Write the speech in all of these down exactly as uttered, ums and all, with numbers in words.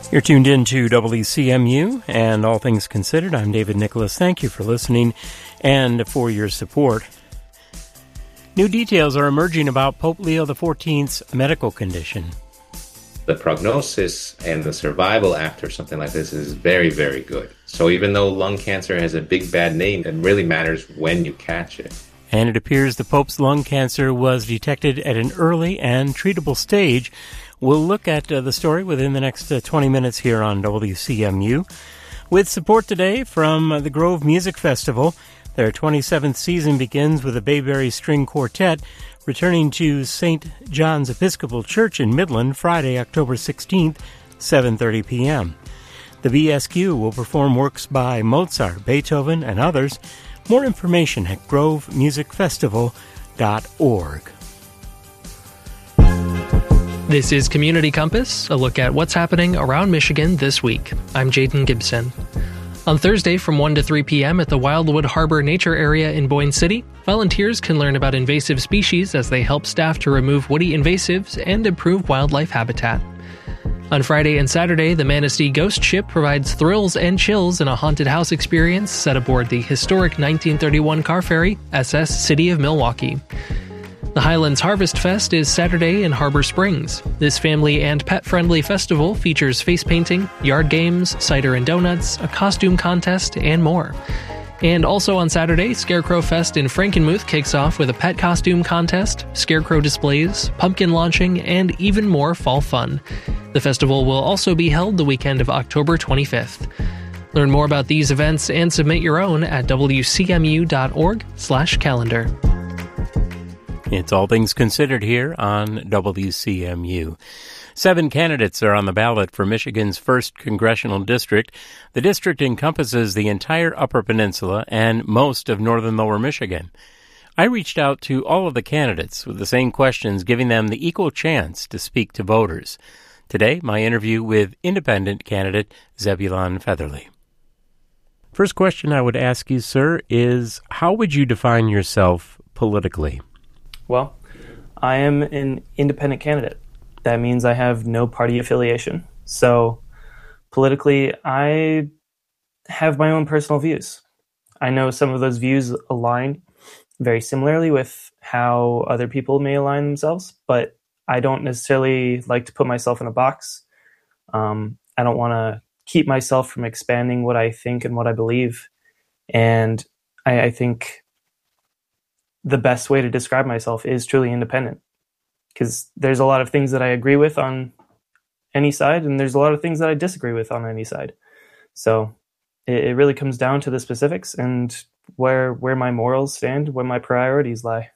You're tuned in to W C M U and All Things Considered. I'm David Nicholas. Thank you for listening and for your support. New details are emerging about Pope Leo the fourteenth's medical condition. The prognosis and the survival after something like this is very, very good. So even though lung cancer has a big bad name, it really matters when you catch it. And it appears the Pope's lung cancer was detected at an early and treatable stage. We'll look at uh, the story within the next uh, twenty minutes here on W C M U. With support today from uh, the Grove Music Festival. Their twenty-seventh season begins with a Bayberry String Quartet returning to Saint John's Episcopal Church in Midland Friday, October sixteenth, seven thirty p.m. The B S Q will perform works by Mozart, Beethoven, and others. More information at grove music festival dot org. This is Community Compass, a look at what's happening around Michigan this week. I'm Jaden Gibson. On Thursday from one to three p.m. at the Wildwood Harbor Nature Area in Boyne City, volunteers can learn about invasive species as they help staff to remove woody invasives and improve wildlife habitat. On Friday and Saturday, the Manistee Ghost Ship provides thrills and chills in a haunted house experience set aboard the historic nineteen thirty-one car ferry, S S City of Milwaukee. The Highlands Harvest Fest is Saturday in Harbor Springs. This family and pet-friendly festival features face painting, yard games, cider and donuts, a costume contest, and more. And also on Saturday, Scarecrow Fest in Frankenmuth kicks off with a pet costume contest, scarecrow displays, pumpkin launching, and even more fall fun. The festival will also be held the weekend of October twenty-fifth. Learn more about these events and submit your own at w c m u dot org slash calendar. It's All Things Considered here on W C M U. Seven candidates are on the ballot for Michigan's first congressional district. The district encompasses the entire Upper Peninsula and most of northern Lower Michigan. I reached out to all of the candidates with the same questions, giving them the equal chance to speak to voters. Today, my interview with independent candidate Zebulon Featherly. First question I would ask you, sir, is how would you define yourself politically? Well, I am an independent candidate. That means I have no party affiliation. So politically, I have my own personal views. I know some of those views align very similarly with how other people may align themselves, but I don't necessarily like to put myself in a box. Um, I don't want to keep myself from expanding what I think and what I believe. And I, I think the best way to describe myself is truly independent, because there's a lot of things that I agree with on any side, and there's a lot of things that I disagree with on any side. So it, it really comes down to the specifics and where where my morals stand, where my priorities lie.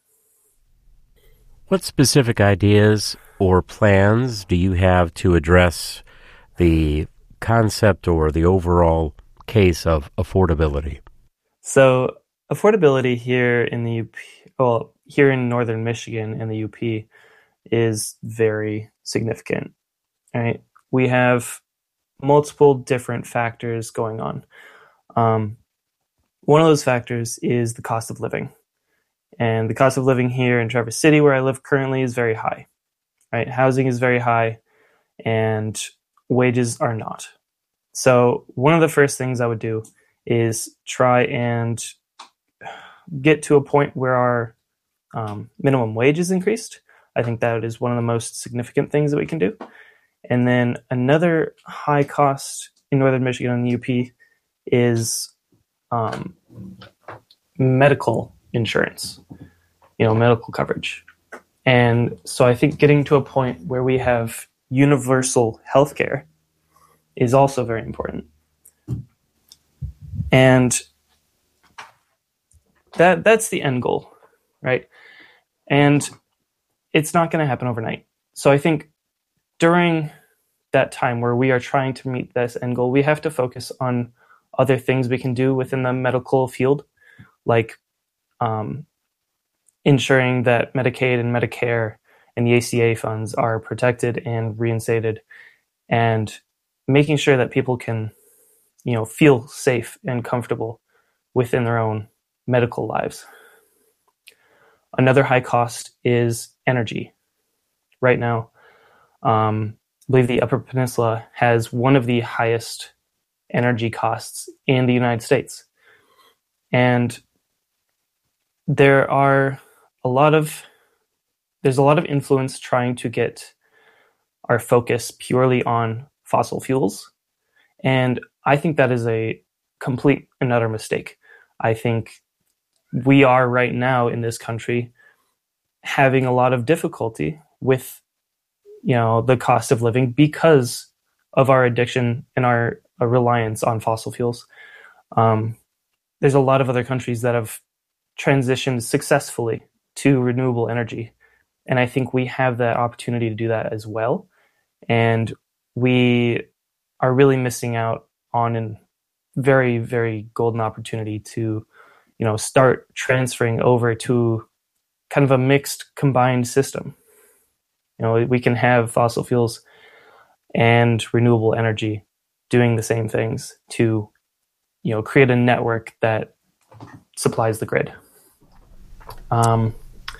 What specific ideas or plans do you have to address the concept or the overall case of affordability? So affordability here in the U P, well, here in northern Michigan and the U P is very significant. Right? We have multiple different factors going on. Um, one of those factors is the cost of living. And the cost of living here in Traverse City, where I live currently, is very high. Right? Housing is very high, and wages are not. So one of the first things I would do is try and get to a point where our um, minimum wage is increased. I think that is one of the most significant things that we can do. And then another high cost in northern Michigan and the U P is um, medical insurance, you know, medical coverage. And so I think getting to a point where we have universal healthcare is also very important. And that that's the end goal, right? And it's not going to happen overnight. So I think during that time where we are trying to meet this end goal, we have to focus on other things we can do within the medical field, like um, ensuring that Medicaid and Medicare and the A C A funds are protected and reinstated, and making sure that people can, you know, feel safe and comfortable within their own medical lives. Another high cost is energy. Right now, um, I believe the Upper Peninsula has one of the highest energy costs in the United States. And there are a lot of, there's a lot of influence trying to get our focus purely on fossil fuels. And I think that is a complete and utter mistake. I think we are right now in this country having a lot of difficulty with, you know, the cost of living because of our addiction and our, our reliance on fossil fuels. Um, there's a lot of other countries that have transitioned successfully to renewable energy. And I think we have that opportunity to do that as well. And we are really missing out on a very, very golden opportunity to, you know, start transferring over to kind of a mixed combined system. You know, we can have fossil fuels and renewable energy doing the same things to, you know, create a network that supplies the grid. Um,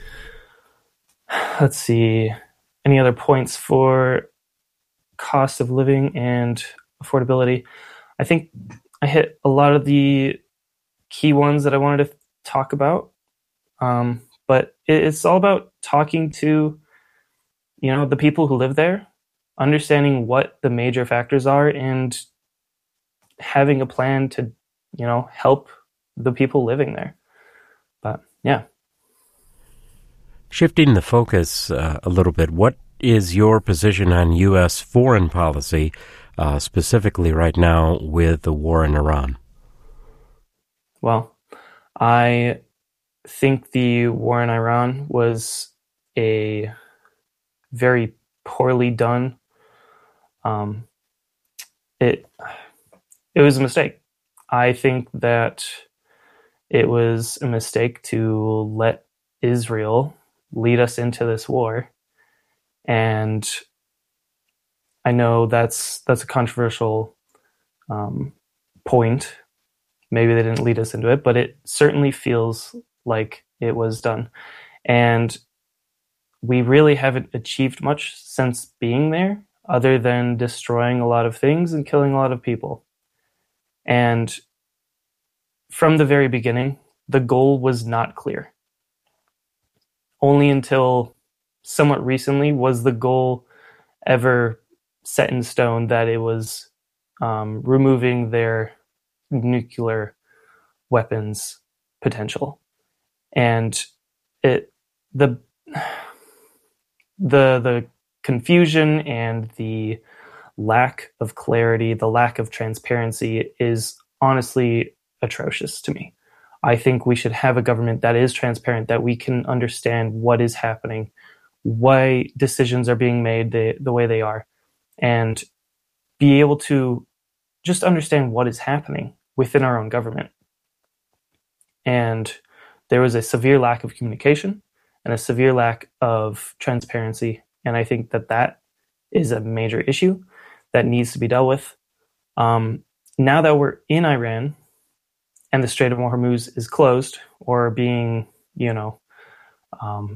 let's see, any other points for cost of living and affordability? I think I hit a lot of the key ones that I wanted to talk about. Um, but it's all about talking to, you know, the people who live there, understanding what the major factors are, and having a plan to, you know, help the people living there. But yeah. Shifting the focus uh, a little bit, what is your position on U S foreign policy, uh, specifically right now with the war in Iran? Well, I think the war in Iran was a very poorly done. Um, it it was a mistake. I think that it was a mistake to let Israel lead us into this war. And I know that's that's a controversial um, point. Maybe they didn't lead us into it, but it certainly feels like it was done. And we really haven't achieved much since being there, other than destroying a lot of things and killing a lot of people. And from the very beginning, the goal was not clear. Only until somewhat recently was the goal ever set in stone that it was um, removing their nuclear weapons potential. And it the the the confusion and the lack of clarity, the lack of transparency is honestly atrocious to me. I think we should have a government that is transparent, that we can understand what is happening, why decisions are being made the, the way they are, and be able to just understand what is happening within our own government. And there was a severe lack of communication and a severe lack of transparency. And I think that that is a major issue that needs to be dealt with. Um, now that we're in Iran and the Strait of Hormuz is closed or being, you know, um,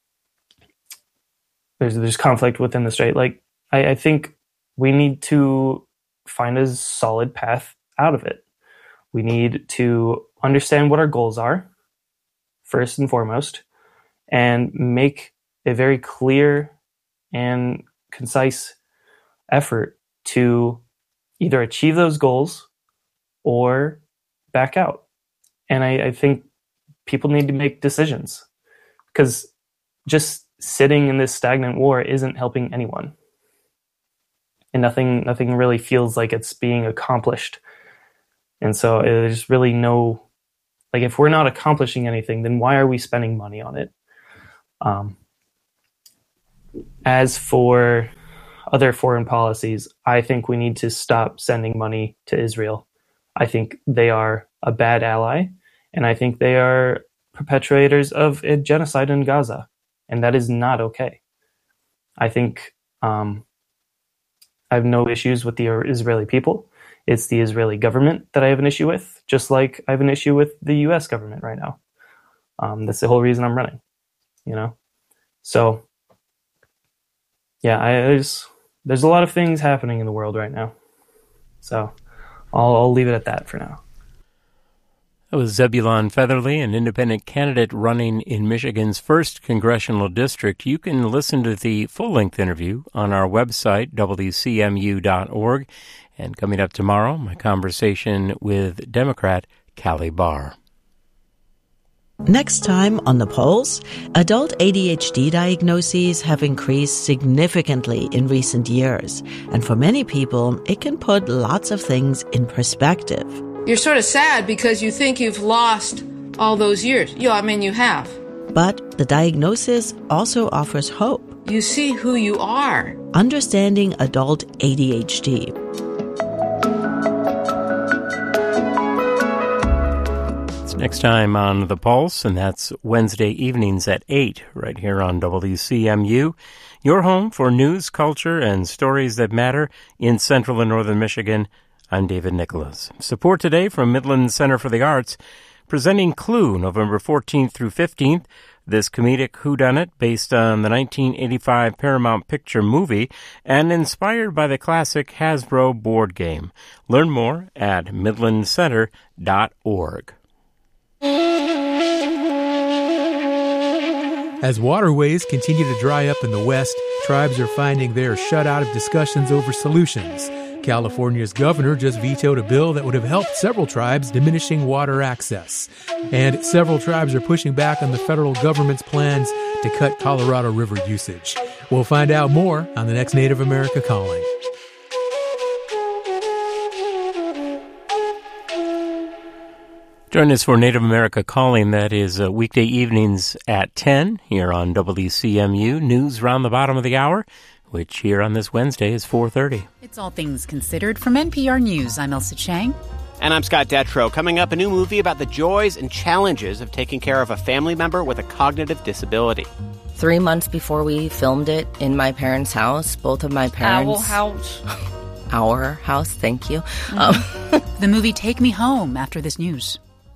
there's there's conflict within the strait, like I, I think we need to find a solid path out of it. We need to understand what our goals are, first and foremost, and make a very clear and concise effort to either achieve those goals or back out. And I, I think people need to make decisions, because just sitting in this stagnant war isn't helping anyone. And nothing nothing really feels like it's being accomplished. And so there's really no, like, if we're not accomplishing anything, then why are we spending money on it? Um, as for other foreign policies, I think we need to stop sending money to Israel. I think they are a bad ally, and I think they are perpetrators of a genocide in Gaza, and that is not okay. I think um, I have no issues with the Israeli people. It's the Israeli government that I have an issue with, just like I have an issue with the U S government right now. Um, that's the whole reason I'm running, you know? So, yeah, I, I just there's a lot of things happening in the world right now. So I'll, I'll leave it at that for now. That was Zebulon Featherly, an independent candidate running in Michigan's first congressional district. You can listen to the full-length interview on our website, W C M U dot org. And coming up tomorrow, my conversation with Democrat Callie Barr. Next time on The Pulse, adult A D H D diagnoses have increased significantly in recent years. And for many people, it can put lots of things in perspective. You're sort of sad because you think you've lost all those years. Yeah, I mean, you have. But the diagnosis also offers hope. You see who you are. Understanding adult A D H D. It's next time on The Pulse, and that's Wednesday evenings at eight, right here on W C M U. Your home for news, culture, and stories that matter in central and northern Michigan. I'm David Nicholas. Support today from Midland Center for the Arts, presenting Clue November fourteenth through fifteenth, this comedic whodunit based on the nineteen eighty-five Paramount Picture movie and inspired by the classic Hasbro board game. Learn more at midland center dot org. As waterways continue to dry up in the West, tribes are finding they're shut out of discussions over solutions. California's governor just vetoed a bill that would have helped several tribes diminishing water access. And several tribes are pushing back on the federal government's plans to cut Colorado River usage. We'll find out more on the next Native America Calling. Join us for Native America Calling. That is uh, weekday evenings at ten here on W C M U. News round the bottom of the hour, which here on this Wednesday is four thirty. It's All Things Considered from N P R News. I'm Elsa Chang. And I'm Scott Detrow. Coming up, a new movie about the joys and challenges of taking care of a family member with a cognitive disability. Three months before we filmed it in my parents' house, both of my parents... Our house. Our house, thank you. Mm-hmm. Um, the movie Take Me Home after this news.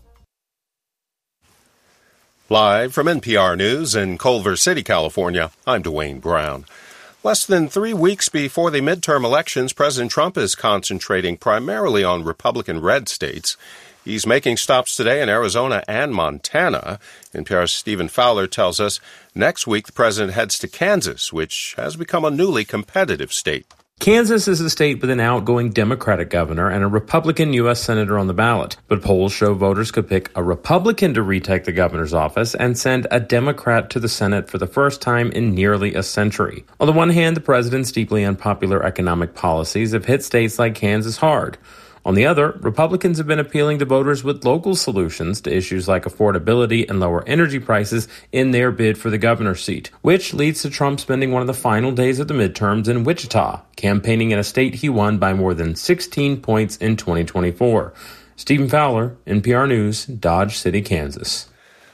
Live from N P R News in Culver City, California, I'm Dwayne Brown. Less than three weeks before the midterm elections, President Trump is concentrating primarily on Republican red states. He's making stops today in Arizona and Montana. N P R's Stephen Fowler tells us next week the president heads to Kansas, which has become a newly competitive state. Kansas is a state with an outgoing Democratic governor and a Republican U S senator on the ballot. But polls show voters could pick a Republican to retake the governor's office and send a Democrat to the Senate for the first time in nearly a century. On the one hand, the president's deeply unpopular economic policies have hit states like Kansas hard. On the other, Republicans have been appealing to voters with local solutions to issues like affordability and lower energy prices in their bid for the governor's seat, which leads to Trump spending one of the final days of the midterms in Wichita, campaigning in a state he won by more than sixteen points in twenty twenty-four. Stephen Fowler, N P R News, Dodge City, Kansas.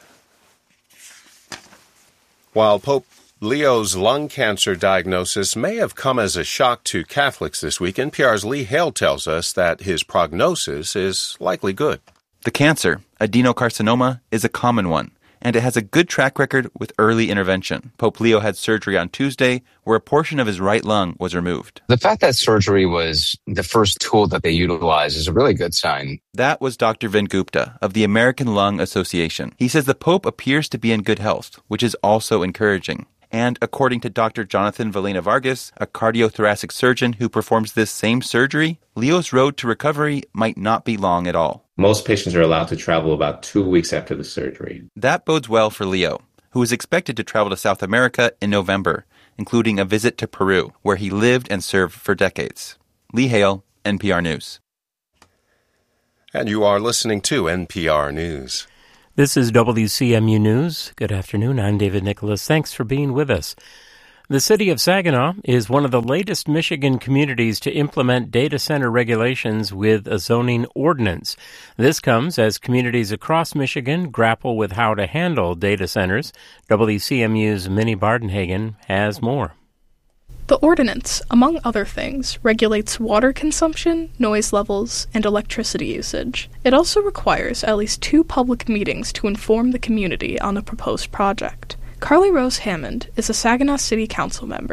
While Pope Leo's lung cancer diagnosis may have come as a shock to Catholics this week, N P R's Lee Hale tells us that his prognosis is likely good. The cancer, adenocarcinoma, is a common one, and it has a good track record with early intervention. Pope Leo had surgery on Tuesday, where a portion of his right lung was removed. The fact that surgery was the first tool that they utilized is a really good sign. That was Doctor Vin Gupta of the American Lung Association. He says the Pope appears to be in good health, which is also encouraging. And according to Doctor Jonathan Valena Vargas, a cardiothoracic surgeon who performs this same surgery, Leo's road to recovery might not be long at all. Most patients are allowed to travel about two weeks after the surgery. That bodes well for Leo, who is expected to travel to South America in November, including a visit to Peru, where he lived and served for decades. Lee Hale, N P R News. And you are listening to N P R News. This is W C M U News. Good afternoon. I'm David Nicholas. Thanks for being with us. The city of Saginaw is one of the latest Michigan communities to implement data center regulations with a zoning ordinance. This comes as communities across Michigan grapple with how to handle data centers. W C M U's Minnie Bardenhagen has more. The ordinance, among other things, regulates water consumption, noise levels, and electricity usage. It also requires at least two public meetings to inform the community on the proposed project. Carly Rose Hammond is a Saginaw City Council member.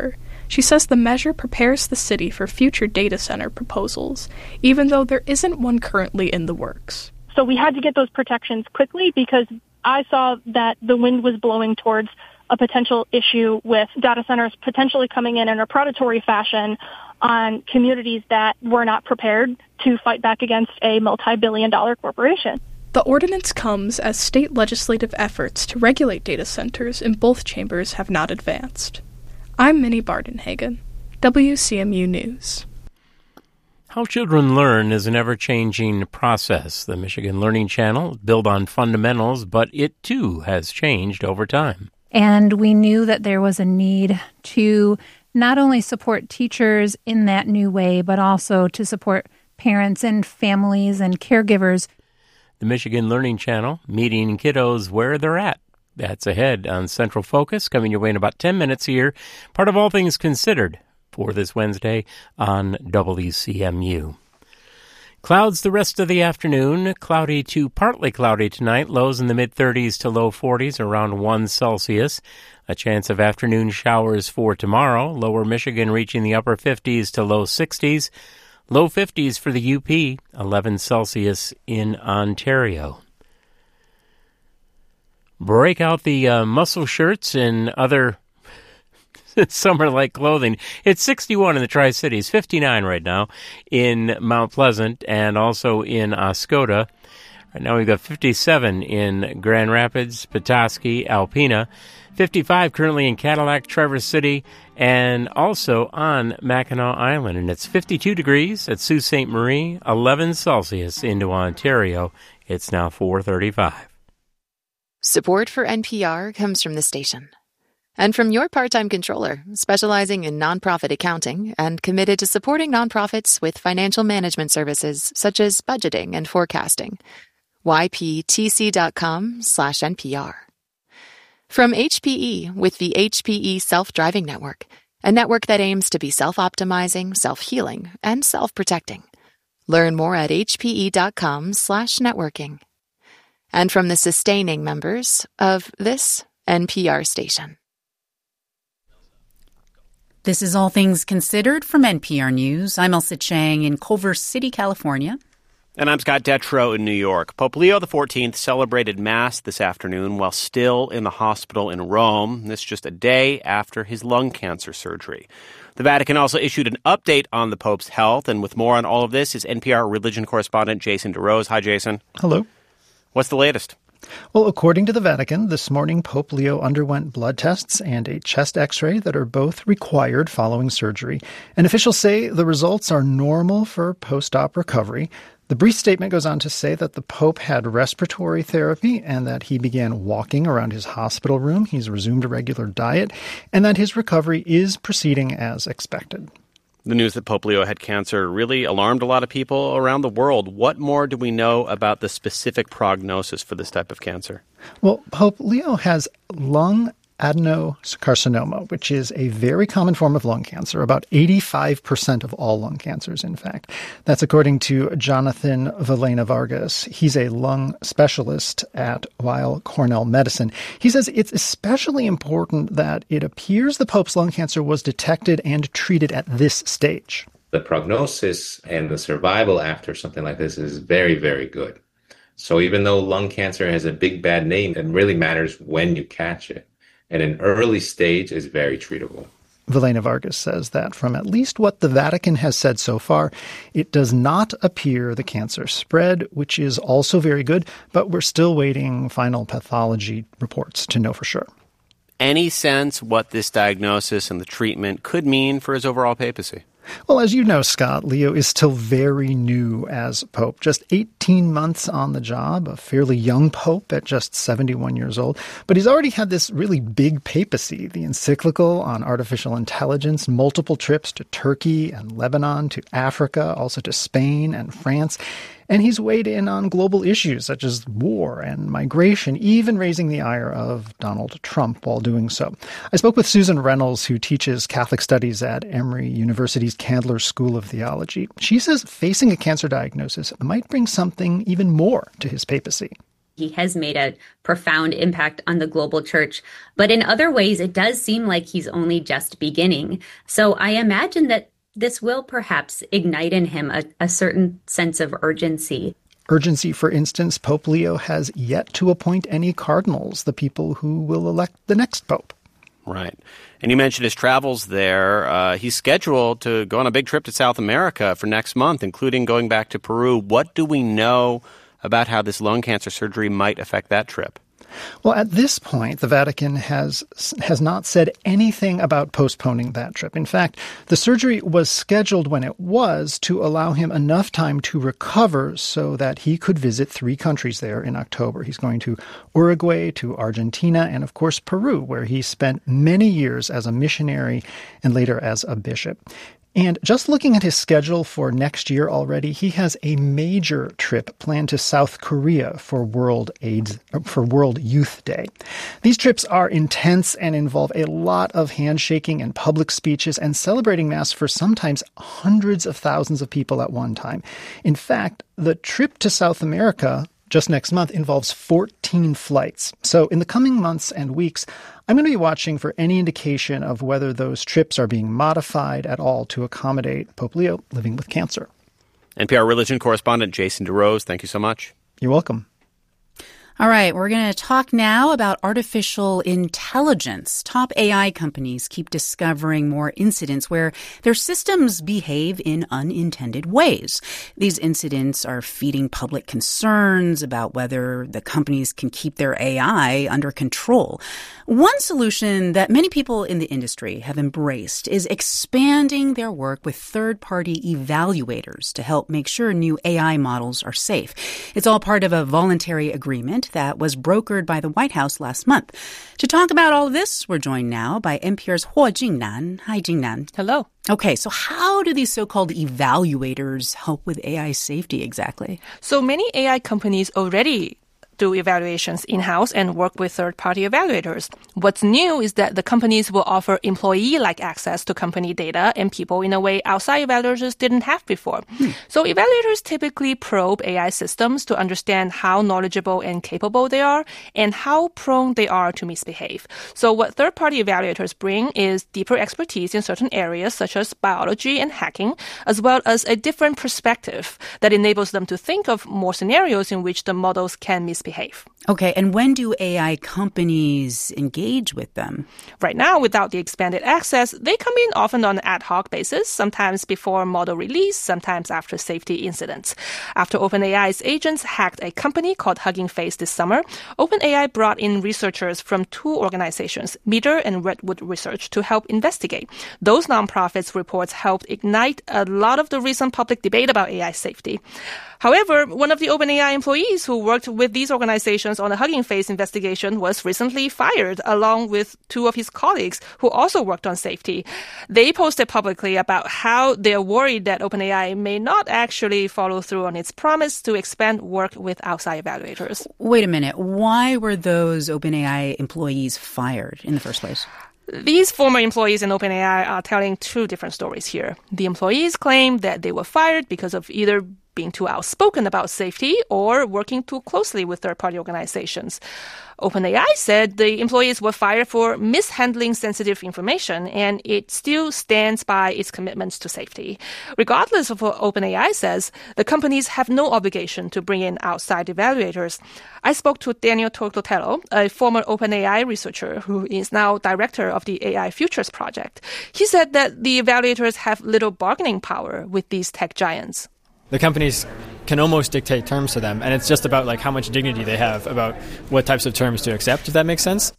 She says the measure prepares the city for future data center proposals, even though there isn't one currently in the works. So we had to get those protections quickly because I saw that the wind was blowing towards a potential issue with data centers potentially coming in in a predatory fashion on communities that were not prepared to fight back against a multi-billion dollar corporation. The ordinance comes as state legislative efforts to regulate data centers in both chambers have not advanced. I'm Minnie Bardenhagen, W C M U News. How children learn is an ever-changing process. The Michigan Learning Channel is built on fundamentals, but it too has changed over time. And we knew that there was a need to not only support teachers in that new way, but also to support parents and families and caregivers. The Michigan Learning Channel, meeting kiddos where they're at. That's ahead on Central Focus, coming your way in about ten minutes here. Part of All Things Considered for this Wednesday on W C M U. Clouds the rest of the afternoon. Cloudy to partly cloudy tonight. Lows in the mid-thirties to low forties, around one Celsius. A chance of afternoon showers for tomorrow. Lower Michigan reaching the upper fifties to low sixties. Low fifties for the U P, eleven Celsius in Ontario. Break out the uh, muscle shirts and other summer-like clothing. It's sixty-one in the Tri-Cities, fifty-nine right now in Mount Pleasant and also in Oscoda. Right now we've got fifty-seven in Grand Rapids, Petoskey, Alpena, fifty-five currently in Cadillac, Traverse City, and also on Mackinac Island. And it's fifty-two degrees at Sault Ste. Marie, eleven Celsius into Ontario. It's now four thirty-five. Support for N P R comes from the station. And from your part-time controller, specializing in nonprofit accounting and committed to supporting nonprofits with financial management services such as budgeting and forecasting. Y P T C dot com slash N P R. From H P E with the H P E Self-Driving Network, a network that aims to be self-optimizing, self-healing, and self-protecting. Learn more at H P E dot com slash networking. And from the sustaining members of this N P R station. This is All Things Considered from N P R News. I'm Elsa Chang in Culver City, California. And I'm Scott Detrow in New York. Pope Leo the fourteenth celebrated Mass this afternoon while still in the hospital in Rome. This just a day after his lung cancer surgery. The Vatican also issued an update on the Pope's health. And with more on all of this is N P R religion correspondent Jason DeRose. Hi, Jason. Hello. What's the latest? Well, according to the Vatican, this morning Pope Leo underwent blood tests and a chest x-ray that are both required following surgery. And officials say the results are normal for post-op recovery. The brief statement goes on to say that the Pope had respiratory therapy and that he began walking around his hospital room. He's resumed a regular diet and that his recovery is proceeding as expected. The news that Pope Leo had cancer really alarmed a lot of people around the world. What more do we know about the specific prognosis for this type of cancer? Well, Pope Leo has lung adenocarcinoma, which is a very common form of lung cancer, about eighty-five percent of all lung cancers, in fact. That's according to Jonathan Villena Vargas. He's a lung specialist at Weill Cornell Medicine. He says it's especially important that it appears the Pope's lung cancer was detected and treated at this stage. The prognosis and the survival after something like this is very, very good. So even though lung cancer has a big bad name, it really matters when you catch it. And an early stage is very treatable. Villena Vargas says that from at least what the Vatican has said so far, it does not appear the cancer spread, which is also very good, but we're still waiting final pathology reports to know for sure. Any sense what this diagnosis and the treatment could mean for his overall papacy? Well, as you know, Scott, Leo is still very new as Pope. Just eighteen months on the job, a fairly young Pope at just seventy-one years old. But he's already had this really big papacy, the encyclical on artificial intelligence, multiple trips to Turkey and Lebanon, to Africa, also to Spain and France. And he's weighed in on global issues such as war and migration, even raising the ire of Donald Trump while doing so. I spoke with Susan Reynolds, who teaches Catholic Studies at Emory University's Candler School of Theology. She says facing a cancer diagnosis might bring something even more to his papacy. He has made a profound impact on the global church. But in other ways, it does seem like he's only just beginning. So I imagine that this will perhaps ignite in him a, a certain sense of urgency. Urgency, for instance, Pope Leo has yet to appoint any cardinals, the people who will elect the next pope. Right. And you mentioned his travels there. Uh, he's scheduled to go on a big trip to South America for next month, including going back to Peru. What do we know about how this lung cancer surgery might affect that trip? Well, at this point, the Vatican has has not said anything about postponing that trip. In fact, the surgery was scheduled when it was to allow him enough time to recover so that he could visit three countries there in October. He's going to Uruguay, to Argentina, and of course Peru, where he spent many years as a missionary and later as a bishop. And just looking at his schedule for next year already, he has a major trip planned to South Korea for World AIDS, for World Youth Day. These trips are intense and involve a lot of handshaking and public speeches and celebrating Mass for sometimes hundreds of thousands of people at one time. In fact, the trip to South America just next month involves fourteen flights. So in the coming months and weeks, I'm going to be watching for any indication of whether those trips are being modified at all to accommodate Pope Leo living with cancer. N P R religion correspondent Jason DeRose, thank you so much. You're welcome. All right, we're going to talk now about artificial intelligence. Top A I companies keep discovering more incidents where their systems behave in unintended ways. These incidents are feeding public concerns about whether the companies can keep their A I under control. One solution that many people in the industry have embraced is expanding their work with third-party evaluators to help make sure new A I models are safe. It's all part of a voluntary agreement that was brokered by the White House last month. To talk about all of this, we're joined now by N P R's Huo Jingnan. Hi, Jingnan. Hello. Okay, so how do these so-called evaluators help with A I safety exactly? So many A I companies already do evaluations in-house and work with third-party evaluators. What's new is that the companies will offer employee-like access to company data and people in a way outside evaluators didn't have before. Hmm. So evaluators typically probe A I systems to understand how knowledgeable and capable they are and how prone they are to misbehave. So what third-party evaluators bring is deeper expertise in certain areas such as biology and hacking, as well as a different perspective that enables them to think of more scenarios in which the models can misbehave. Behave. Okay, and when do A I companies engage with them? Right now, without the expanded access, they come in often on an ad hoc basis, sometimes before model release, sometimes after safety incidents. After OpenAI's agents hacked a company called Hugging Face this summer, OpenAI brought in researchers from two organizations, Meter and Redwood Research, to help investigate. Those nonprofits' reports helped ignite a lot of the recent public debate about A I safety. However, one of the OpenAI employees who worked with these organizations on the Hugging Face investigation was recently fired, along with two of his colleagues who also worked on safety. They posted publicly about how they're worried that OpenAI may not actually follow through on its promise to expand work with outside evaluators. Wait a minute. Why were those OpenAI employees fired in the first place? These former employees in OpenAI are telling two different stories here. The employees claim that they were fired because of either being too outspoken about safety or working too closely with third-party organizations. OpenAI said the employees were fired for mishandling sensitive information, and it still stands by its commitments to safety. Regardless of what OpenAI says, the companies have no obligation to bring in outside evaluators. I spoke to Daniel Tortotelo, a former OpenAI researcher who is now director of the A I Futures Project. He said that the evaluators have little bargaining power with these tech giants. The companies can almost dictate terms to them, and it's just about like how much dignity they have about what types of terms to accept, if that makes sense.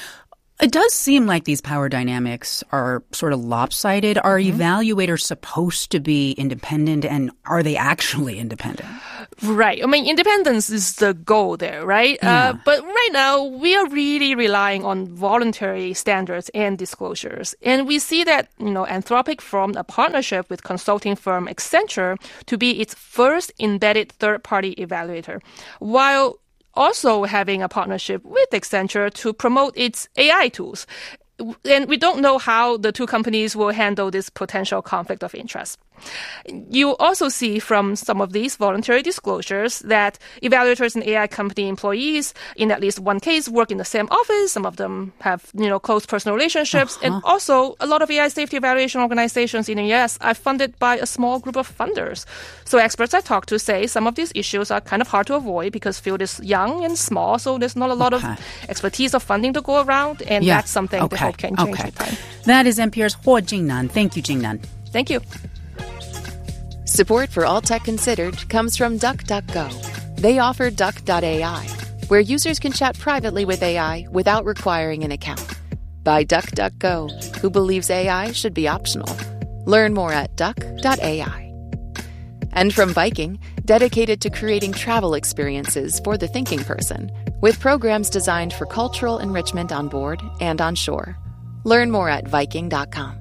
It does seem like these power dynamics are sort of lopsided. Are mm-hmm. evaluators supposed to be independent, and are they actually independent? Right. I mean, independence is the goal there, right? Yeah. Uh, but right now, we are really relying on voluntary standards and disclosures. And we see that, you know, Anthropic formed a partnership with consulting firm Accenture to be its first embedded third-party evaluator, while also having a partnership with Accenture to promote its A I tools. And we don't know how the two companies will handle this potential conflict of interest. You also see from some of these voluntary disclosures that evaluators and A I company employees, in at least one case, work in the same office. Some of them have, you know, close personal relationships. Uh-huh. And also, a lot of A I safety evaluation organizations in the U S are funded by a small group of funders. So experts I talked to say some of these issues are kind of hard to avoid because field is young and small, so there's not a lot okay. of expertise or funding to go around, and yeah. that's something okay. they hope can change okay. with time. That is N P R's Huo Jingnan. Thank you, Jingnan. Thank you. Support for All Tech Considered comes from DuckDuckGo. They offer Duck dot A I, where users can chat privately with A I without requiring an account. By DuckDuckGo, who believes A I should be optional. Learn more at Duck dot A I. And from Viking, dedicated to creating travel experiences for the thinking person, with programs designed for cultural enrichment on board and on shore. Learn more at Viking dot com.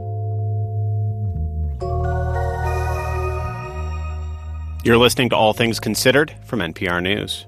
You're listening to All Things Considered from N P R News.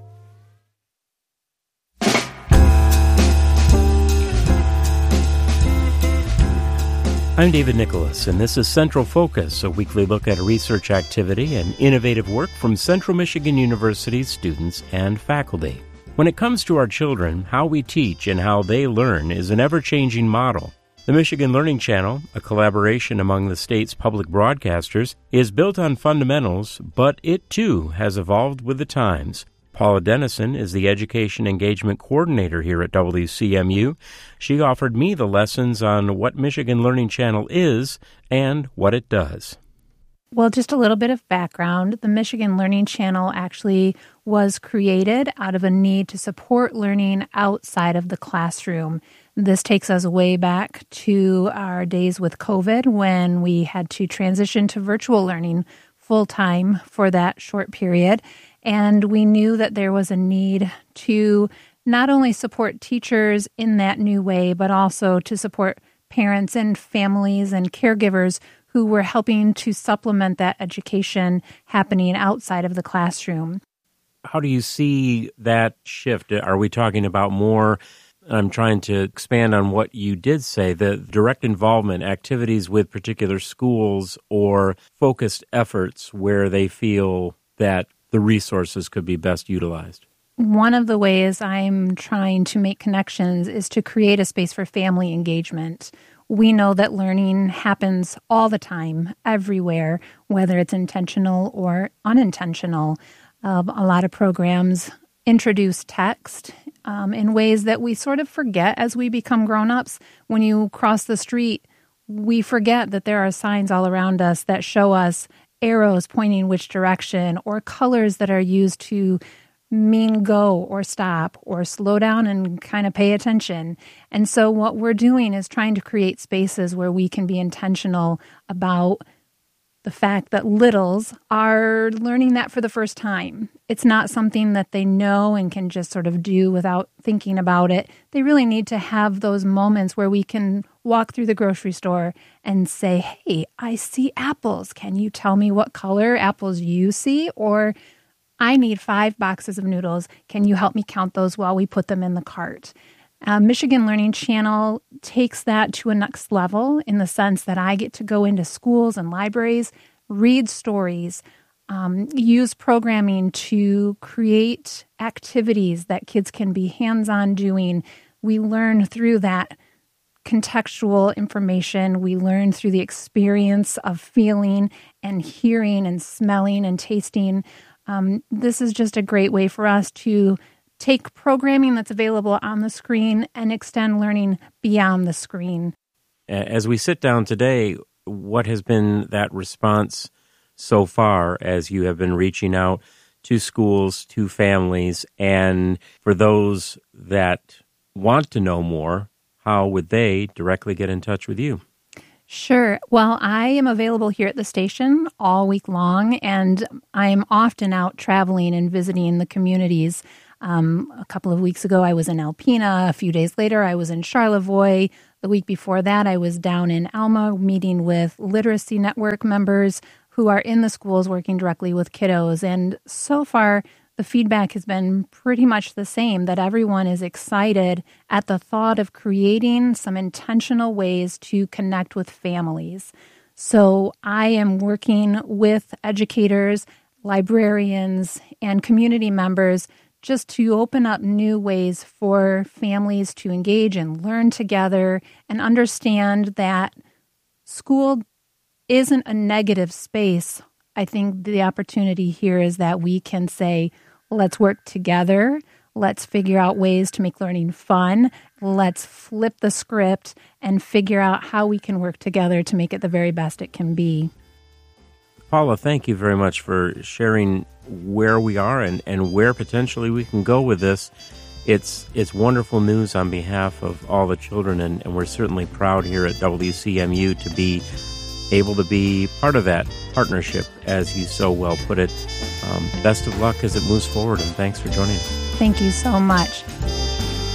I'm David Nicholas, and this is Central Focus, a weekly look at a research activity and innovative work from Central Michigan University's students and faculty. When it comes to our children, how we teach and how they learn is an ever-changing model. The Michigan Learning Channel, a collaboration among the state's public broadcasters, is built on fundamentals, but it too has evolved with the times. Paula Dennison is the Education Engagement Coordinator here at W C M U. She offered me the lessons on what Michigan Learning Channel is and what it does. Well, just a little bit of background. The Michigan Learning Channel actually was created out of a need to support learning outside of the classroom. This takes us way back to our days with COVID when we had to transition to virtual learning full-time for that short period. And we knew that there was a need to not only support teachers in that new way, but also to support parents and families and caregivers who were helping to supplement that education happening outside of the classroom. How do you see that shift? Are we talking about more, I'm trying to expand on what you did say, the direct involvement, activities with particular schools or focused efforts where they feel that the resources could be best utilized? One of the ways I'm trying to make connections is to create a space for family engagement. We know that learning happens all the time, everywhere, whether it's intentional or unintentional. Um, a lot of programs introduce text um, in ways that we sort of forget as we become grown-ups. When you cross the street, we forget that there are signs all around us that show us arrows pointing which direction or colors that are used to mean go or stop or slow down and kind of pay attention. And so what we're doing is trying to create spaces where we can be intentional about the fact that littles are learning that for the first time. It's not something that they know and can just sort of do without thinking about it. They really need to have those moments where we can walk through the grocery store and say, hey, I see apples. Can you tell me what color apples you see? Or I need five boxes of noodles. Can you help me count those while we put them in the cart? Uh, Michigan Learning Channel takes that to a next level in the sense that I get to go into schools and libraries, read stories, um, use programming to create activities that kids can be hands-on doing. We learn through that contextual information. We learn through the experience of feeling and hearing and smelling and tasting. Um, this is just a great way for us to take programming that's available on the screen and extend learning beyond the screen. As we sit down today, what has been that response so far as you have been reaching out to schools, to families, and for those that want to know more, how would they directly get in touch with you? Sure. Well, I am available here at the station all week long, and I am often out traveling and visiting the communities. Um, a couple of weeks ago, I was in Alpena. A few days later, I was in Charlevoix. The week before that, I was down in Alma meeting with Literacy Network members who are in the schools working directly with kiddos. And so far, the feedback has been pretty much the same, that everyone is excited at the thought of creating some intentional ways to connect with families. So I am working with educators, librarians, and community members just to open up new ways for families to engage and learn together and understand that school isn't a negative space. I think the opportunity here is that we can say, let's work together. Let's figure out ways to make learning fun. Let's flip the script and figure out how we can work together to make it the very best it can be. Paula, thank you very much for sharing where we are and, and where potentially we can go with this. It's it's wonderful news on behalf of all the children, and, and we're certainly proud here at W C M U to be able to be part of that partnership, as you so well put it. Um, best of luck as it moves forward, and thanks for joining us. Thank you so much.